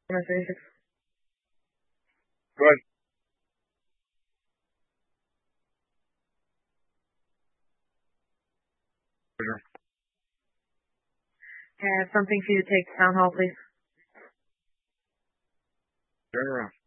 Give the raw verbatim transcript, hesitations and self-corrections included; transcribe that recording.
thirty-six. Go ahead. I have something for you to take to town hall, please. Turn around.